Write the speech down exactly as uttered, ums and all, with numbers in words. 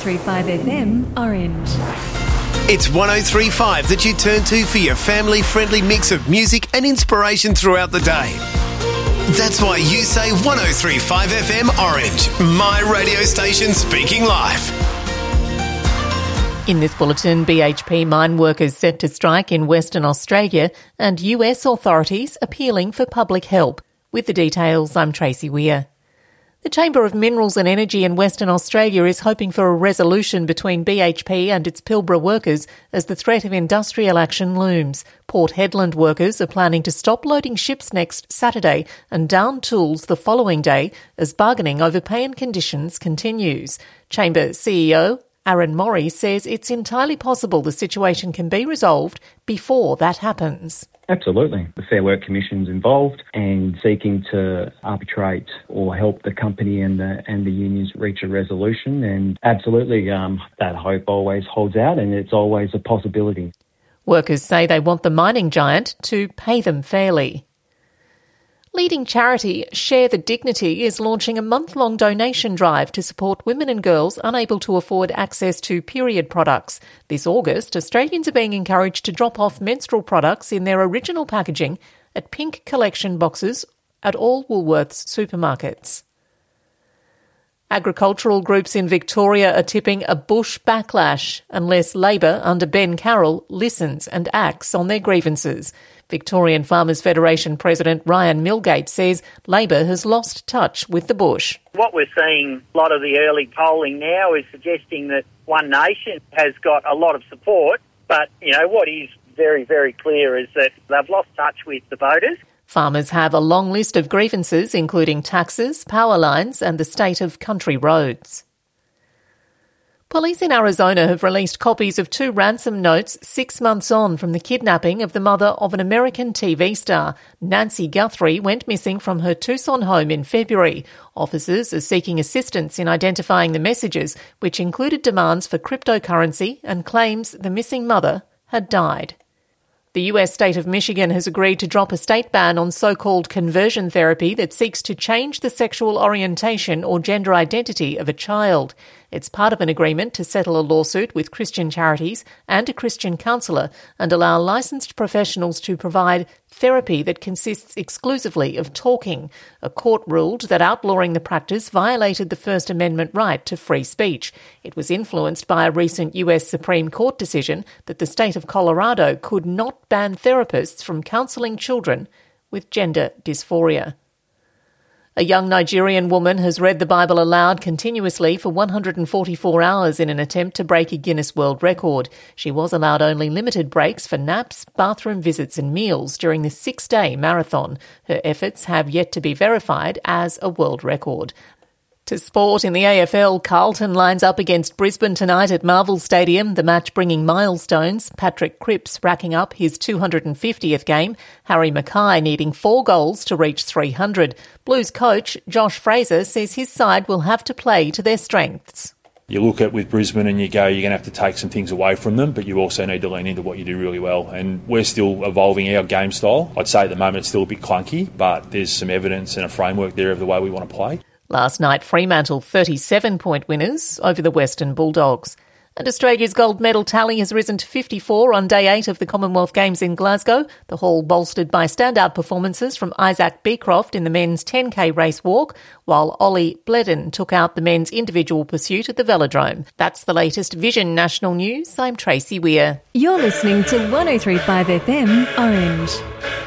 three point five F M Orange. It's one oh three point five that you turn to for your family-friendly mix of music and inspiration throughout the day. That's why you say one oh three point five F M Orange, my radio station speaking live. In this bulletin, B H P mine workers set to strike in Western Australia and U S authorities appealing for public help. With the details, I'm Tracy Weir. The Chamber of Minerals and Energy in Western Australia is hoping for a resolution between B H P and its Pilbara workers as the threat of industrial action looms. Port Hedland workers are planning to stop loading ships next Saturday and down tools the following day as bargaining over pay and conditions continues. Chamber C E O Aaron Morey says it's entirely possible the situation can be resolved before that happens. Absolutely. The Fair Work Commission's involved and seeking to arbitrate or help the company and the and the unions reach a resolution. And absolutely, um, that hope always holds out and it's always a possibility. Workers say they want the mining giant to pay them fairly. Leading charity Share the Dignity is launching a month-long donation drive to support women and girls unable to afford access to period products. This August, Australians are being encouraged to drop off menstrual products in their original packaging at pink collection boxes at all Woolworths supermarkets. Agricultural groups in Victoria are tipping a bush backlash unless Labor under Ben Carroll listens and acts on their grievances. Victorian Farmers Federation President Ryan Milgate says Labor has lost touch with the bush. What we're seeing, a lot of the early polling now is suggesting that One Nation has got a lot of support, but, you know, what is very, very clear is that they've lost touch with the voters. Farmers have a long list of grievances, including taxes, power lines and the state of country roads. Police in Arizona have released copies of two ransom notes six months on from the kidnapping of the mother of an American T V star. Nancy Guthrie went missing from her Tucson home in February. Officers are seeking assistance in identifying the messages, which included demands for cryptocurrency and claims the missing mother had died. The U S state of Michigan has agreed to drop a state ban on so-called conversion therapy that seeks to change the sexual orientation or gender identity of a child. It's part of an agreement to settle a lawsuit with Christian charities and a Christian counsellor and allow licensed professionals to provide therapy that consists exclusively of talking. A court ruled that outlawing the practice violated the First Amendment right to free speech. It was influenced by a recent U S Supreme Court decision that the state of Colorado could not ban therapists from counselling children with gender dysphoria. A young Nigerian woman has read the Bible aloud continuously for one hundred forty-four hours in an attempt to break a Guinness World Record. She was allowed only limited breaks for naps, bathroom visits and meals during the six-day marathon. Her efforts have yet to be verified as a world record. To sport, in the A F L, Carlton lines up against Brisbane tonight at Marvel Stadium, the match bringing milestones. Patrick Cripps racking up his two hundred fiftieth game, Harry Mackay needing four goals to reach three hundred. Blues coach Josh Fraser says his side will have to play to their strengths. You look at with Brisbane and you go, you're going to have to take some things away from them, but you also need to lean into what you do really well. And we're still evolving our game style. I'd say at the moment it's still a bit clunky, but there's some evidence and a framework there of the way we want to play. Last night, Fremantle thirty-seven point winners over the Western Bulldogs. And Australia's gold medal tally has risen to fifty-four on day eight of the Commonwealth Games in Glasgow, the hall bolstered by standout performances from Isaac Beecroft in the men's ten K race walk, while Ollie Bledon took out the men's individual pursuit at the Velodrome. That's the latest Vision National News. I'm Tracy Weir. You're listening to one oh three point five F M Orange.